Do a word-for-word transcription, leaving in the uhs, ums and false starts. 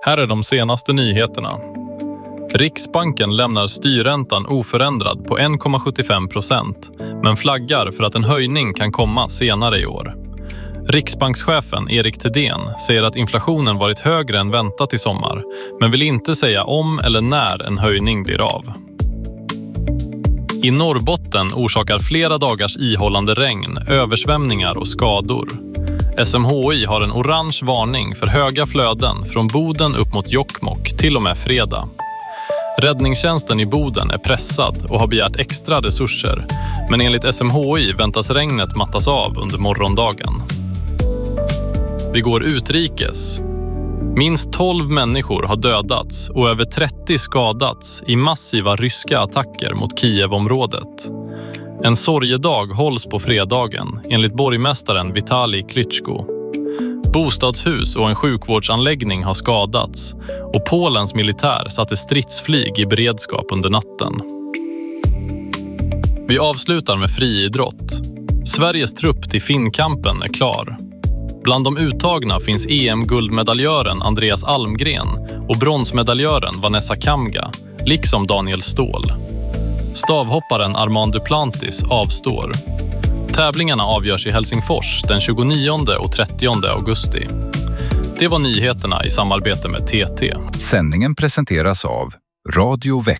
Här är de senaste nyheterna. Riksbanken lämnar styrräntan oförändrad på en komma sjuttiofem procent, men flaggar för att en höjning kan komma senare i år. Riksbankschefen Erik Thedéen säger att inflationen varit högre än väntat i sommar, men vill inte säga om eller när en höjning blir av. I Norrbotten orsakar flera dagars ihållande regn, översvämningar och skador. S M H I har en orange varning för höga flöden från Boden upp mot Jokkmokk till och med fredag. Räddningstjänsten i Boden är pressad och har begärt extra resurser, men enligt S M H I väntas regnet mattas av under morgondagen. Vi går utrikes. Minst tolv människor har dödats och över trettio skadats i massiva ryska attacker mot Kiev-området. En sorgedag hålls på fredagen, enligt borgmästaren Vitali Klitschko. Bostadshus och en sjukvårdsanläggning har skadats och Polens militär satte stridsflyg i beredskap under natten. Vi avslutar med friidrott. Sveriges trupp till Finnkampen är klar. Bland de uttagna finns E M-guldmedaljören Andreas Almgren och bronsmedaljören Vanessa Kamga, liksom Daniel Ståhl. Stavhopparen Armand Duplantis avstår. Tävlingarna avgörs i Helsingfors den tjugonionde och trettionde augusti. Det var nyheterna i samarbete med T T. Sändningen presenteras av Radio Växjö.